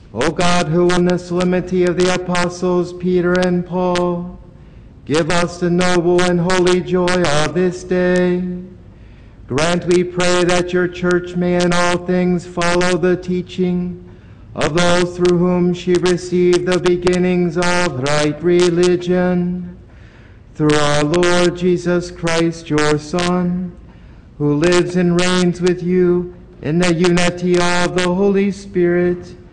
O God, who in the solemnity of the apostles Peter and Paul, give us the noble and holy joy of this day. Grant, we pray, that your church may in all things follow the teaching of those through whom she received the beginnings of right religion. Through our Lord Jesus Christ, your Son, who lives and reigns with you in the unity of the Holy Spirit,